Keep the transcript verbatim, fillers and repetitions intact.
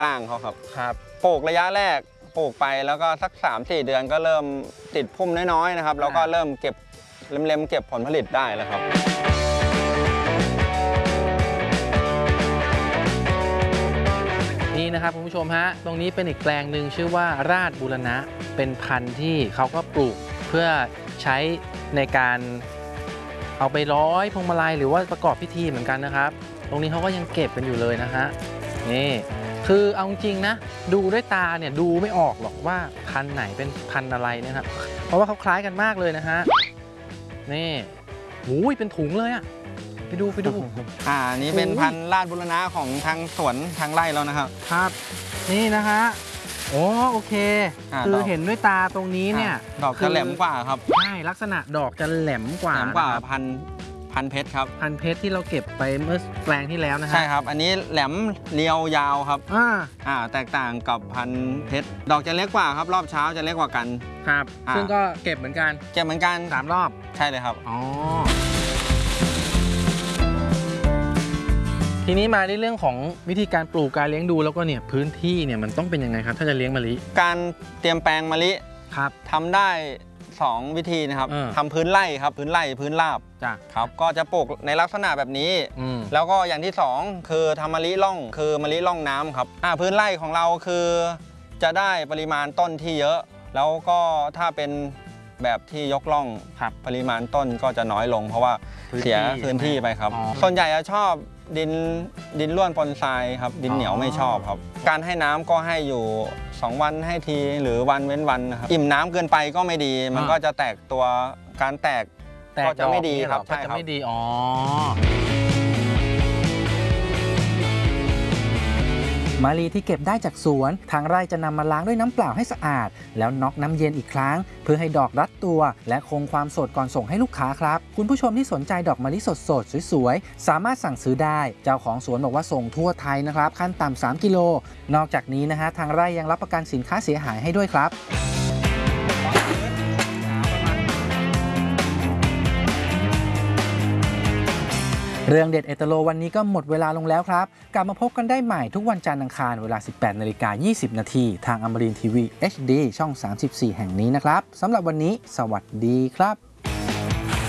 ล่างเขาครับครับปลูกระยะแรกปลูกไปแล้วก็สัก สามสี่เดือนก็เริ่มติดพุ่มน้อยๆนะครับแล้วก็เริ่มเก็บเล็มๆเก็บผลผลิตได้แล้วครับนี่นะครับคุณผู้ชมฮะตรงนี้เป็นอีกแปลงหนึ่งชื่อว่าราชบูรณะเป็นพันธุ์ที่เขาก็ปลูกเพื่อใช้ในการเอาไปร้อยพวงมาลัยหรือว่าประกอบพิธีเหมือนกันนะครับตรงนี้เขาก็ยังเก็บกันอยู่เลยนะฮะนี่คือเอาจริงนะดูด้วยตาเนี่ยดูไม่ออกหรอกว่าพันธุ์ไหนเป็นพันธุ์อะไรนะครับเพราะว่าเขาคล้ายกันมากเลยนะฮะนี่หูยเป็นถุงเลยอะไปดูไปดูอ่านี่เป็นพันธุ์ราชบูรณะของทางสวนทางไร่แล้วนะครับครับนี่นะฮะโอ้โอเคคือเห็นด้วยตาตรงนี้เนี่ยดอกจะแหลมกว่าครับใช่ลักษณะดอกจะแหลมกว่าแหลมกว่าพันพันเพชรครับพันเพชรที่เราเก็บไปเมื่อแปลงที่แล้วนะฮะใช่ครับอันนี้แหลมเรียวยาวครับอ่าอ่าแตกต่างกับพันเพชรดอกจะเล็กกว่าครับรอบเช้าจะเล็กกว่ากันครับซึ่งก็เก็บเหมือนกันเก็บเหมือนกันสามรอบใช่เลยครับอ๋อทีนี้มาในเรื่องของวิธีการปลูกการเลี้ยงดูแล้วก็เนี่ยพื้นที่เนี่ยมันต้องเป็นยังไงครับถ้าจะเลี้ยงมะลิการเตรียมแปลงมะลิครับทำได้สองวิธีนะครับทำพื้นไร่ครับพื้นไร่พื้นราบจ้ะครับก็จะปลูกในลักษณะแบบนี้แล้วก็อย่างที่สองคือทำมะลิร่องคือมะลิร่องน้ำครับอ่าพื้นไร่ของเราคือจะได้ปริมาณต้นที่เยอะแล้วก็ถ้าเป็นแบบที่ยกร่องปริมาณต้นก็จะน้อยลงเพราะว่าเสียพื้นที่ไปครับส่วนใหญ่จะชอบดินดินร่วนปนทรายครับดินเหนียวไม่ชอบครับการให้น้ำก็ให้อยู่สองวันให้ทีหรือวันเว้นวันนะครับอิ่มน้ำเกินไปก็ไม่ดีมันก็จะแตกตัวการแตกก็จะไม่ดีครับใช่ครับไม่ดีอ๋อมะลิที่เก็บได้จากสวนทางไร่จะนำมาล้างด้วยน้ำเปล่าให้สะอาดแล้วน็อกน้ำเย็นอีกครั้งเพื่อให้ดอกรัดตัวและคงความสดก่อนส่งให้ลูกค้าครับคุณผู้ชมที่สนใจดอกมะลิสดๆสวยๆสามารถสั่งซื้อได้เจ้าของสวนบอกว่าส่งทั่วไทยนะครับขั้นต่ำสามกิโลนอกจากนี้นะฮะทางไร่ยังรับประกันสินค้าเสียหายให้ด้วยครับเรื่องเด็ดเอตโลวันนี้ก็หมดเวลาลงแล้วครับกลับมาพบกันได้ใหม่ทุกวันจันทร์อังคารเวลา สิบแปดนาฬิกายี่สิบนาทีทางอมรินทร์ทีวี เอช ดี ช่อง สามสิบสี่ แห่งนี้นะครับสำหรับวันนี้สวัสดีครับ